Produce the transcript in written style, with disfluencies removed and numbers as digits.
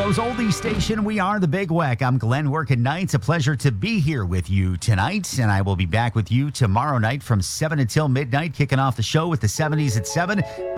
Buffalo's oldie station. We are the Big Weck. I'm Glenn working nights. A pleasure to be here with you tonight, and I will be back with you tomorrow night from 7 until midnight, kicking off the show with the 70s at 7.